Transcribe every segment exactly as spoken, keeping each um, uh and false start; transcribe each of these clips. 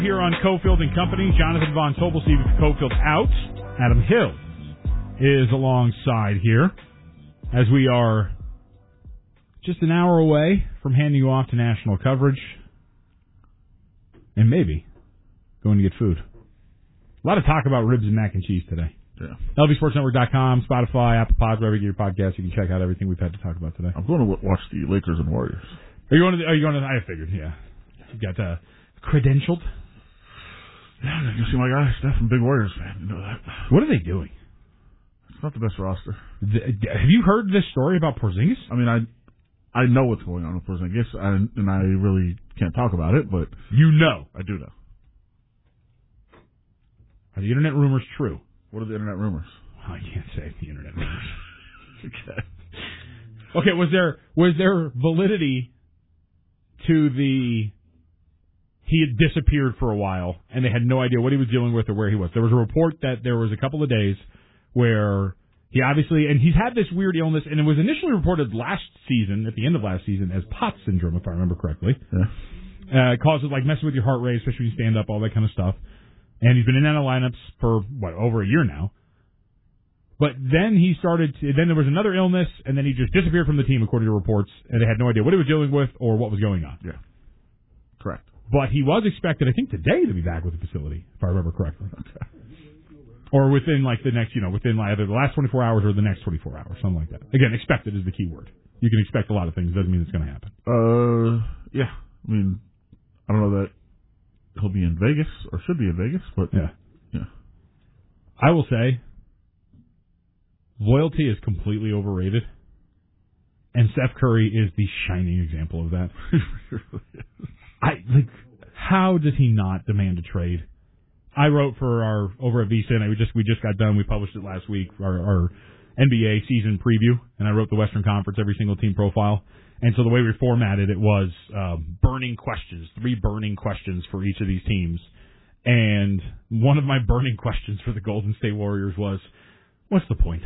Here on Cofield and Company, Jonathan Von Tobel, Steve Cofield out. Adam Hill is alongside here as we are just an hour away from handing you off to national coverage and maybe going to get food. A lot of talk about ribs and mac and cheese today. Yeah. L V Sports Network dot com, Spotify, Apple Pods, wherever you get your podcasts. You can check out everything we've had to talk about today. I'm going to watch the Lakers and Warriors. Are you going to? The, are you going to? I figured, yeah. You got uh, credentialed. Yeah, you see my guy, Steph, I'm a big Warriors fan. You know that. What are they doing? It's not the best roster. The, have you heard this story about Porzingis? I mean, I I know what's going on with Porzingis, and, and I really can't talk about it, but you know, I do know. Are the internet rumors true? What are the internet rumors? Oh, I can't say the internet rumors. Okay. Okay, was there was there validity to the he had disappeared for a while and they had no idea what he was dealing with or where he was? There was a report that there was a couple of days where he obviously, and he's had this weird illness, and it was initially reported last season, at the end of last season, as POTS syndrome, if I remember correctly. Yeah. Uh, it causes like messing with your heart rate, especially when you stand up, all that kind of stuff. And he's been in and out of lineups for, what, over a year now. But then he started, to, then there was another illness, and then he just disappeared from the team, according to reports, and they had no idea what he was dealing with or what was going on. Yeah. Correct. But he was expected, I think, today to be back with the facility, if I remember correctly. Okay. Or within, like, the next, you know, within like, either the last twenty-four hours or the next twenty-four hours, something like that. Again, expected is the key word. You can expect a lot of things. Doesn't mean it's going to happen. Uh, yeah. I mean, I don't know that he'll be in Vegas or should be in Vegas, but yeah. Yeah. I will say, loyalty is completely overrated, and Steph Curry is the shining example of that. I like, how does he not demand a trade? I wrote for our over at VSiN. I just we just got done. We published it last week. Our, our N B A season preview, and I wrote the Western Conference every single team profile. And so the way we formatted it was uh, burning questions, three burning questions for each of these teams. And one of my burning questions for the Golden State Warriors was, "What's the point?"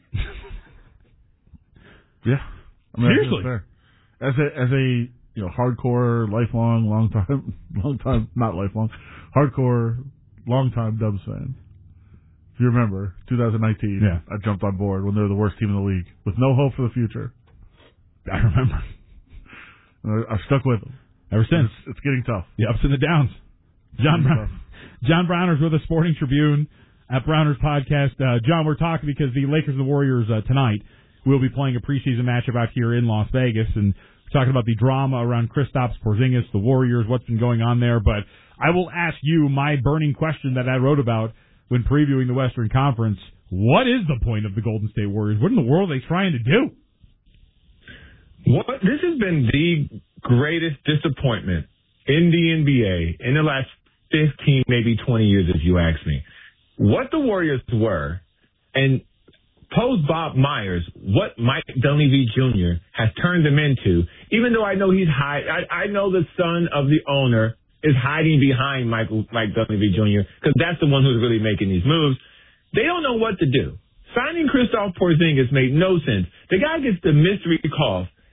Yeah, I mean, seriously, as a as a you know hardcore, lifelong, long time, long time, not lifelong, hardcore, long time Dubs fan. If you remember, twenty nineteen, yeah. I jumped on board when they were the worst team in the league with no hope for the future. I remember. And I, I've stuck with them ever since. It's, it's getting tough. The ups and the downs. John Brown, John Browner's with the Sporting Tribune at Browner's Podcast. Uh, John, we're talking because the Lakers and the Warriors uh, tonight will be playing a preseason matchup out here in Las Vegas, and we're talking about the drama around Kristaps Porzingis, the Warriors, what's been going on there. But I will ask you my burning question that I wrote about when previewing the Western Conference. What is the point of the Golden State Warriors? What in the world are they trying to do? What, this has been the greatest disappointment in the N B A in the last fifteen, maybe twenty years, if you ask me. What the Warriors were, and post Bob Myers, what Mike Dunleavy Junior has turned them into, even though I know he's high, I, I know the son of the owner is hiding behind Michael, Mike Dunleavy Junior, because that's the one who's really making these moves. They don't know what to do. Signing Kristaps Porzingis made no sense. The guy gets the mystery cough